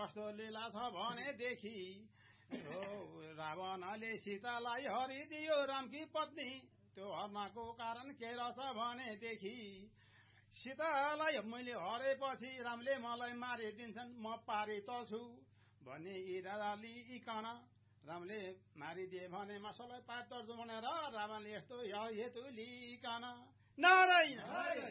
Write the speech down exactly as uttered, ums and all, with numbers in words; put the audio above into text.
कस्तो लीला छ भनेदेखि रावणले सीतालाई हरिदियो रामकी पत्नी त्यो हर्नको कारण के रहेछ भनेदेखि सीतालाई मैले हरेपछि रामले मलाई मारिदिन्छन् म पारी त छु भन्ने इरादा लिइकन रामले मारिदिए भने मसलाई पार तर्छु भनेर रावणले यस्तो हेतु लिइकन नारायण